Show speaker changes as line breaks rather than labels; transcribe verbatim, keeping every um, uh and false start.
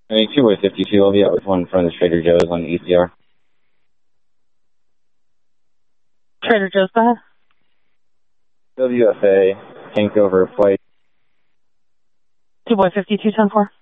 I mean, two boy fifty-two, I'll be out with one in front of the Trader Joe's on E C R.
Trader Joe's, go ahead.
W F A, tank over flight.
two boy fifty-two, ten four.